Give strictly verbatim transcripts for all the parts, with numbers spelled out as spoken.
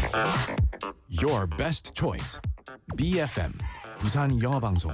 Your best choice. B F M 부산 영어 방송.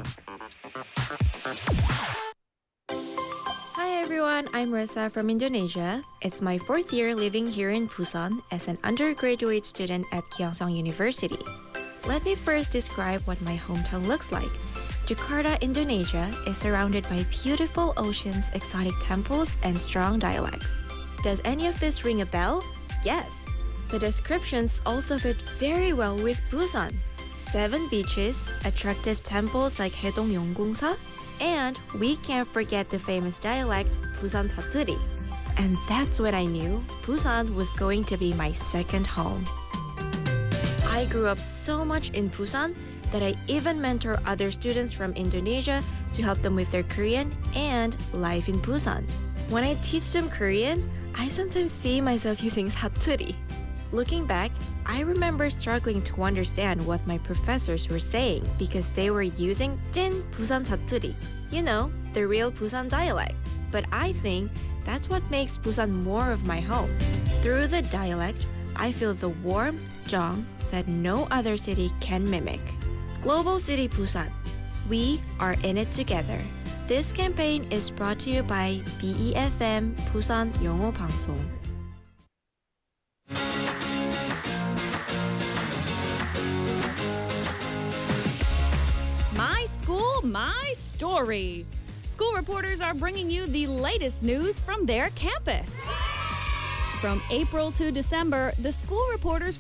Hi everyone, I'm Risa from Indonesia. It's my fourth year living here in Busan as an undergraduate student at Gyeongsang University. Let me first describe what my hometown looks like. Jakarta, Indonesia is surrounded by beautiful oceans, exotic temples, and strong dialects. Does any of this ring a bell? Yes. The descriptions also fit very well with Busan. Seven beaches, attractive temples like Haedong Yeonggongsa, and we can't forget the famous dialect Busan Saturi. And that's when I knew Busan was going to be my second home. I grew up so much in Busan that I even mentor other students from Indonesia to help them with their Korean and life in Busan. When I teach them Korean, I sometimes see myself using Saturi. Looking back, I remember struggling to understand what my professors were saying because they were using Jin Busan Saturi, you know, the real Busan dialect. But I think that's what makes Busan more of my home. Through the dialect, I feel the warm jong that no other city can mimic. Global City Busan. We are in it together. This campaign is brought to you by B E F M 부산 영어 방송. My school, my story. School reporters are bringing you the latest news from their campus. From April to December, the school reporters